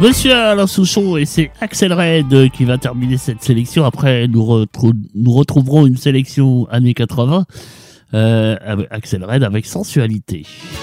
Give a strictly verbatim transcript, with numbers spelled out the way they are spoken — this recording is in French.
Monsieur Alain Souchon, et c'est Axel Red qui va terminer cette sélection. Après, nous, retrou- nous retrouverons une sélection années quatre-vingts. Euh, avec Axel Red avec Sensualité.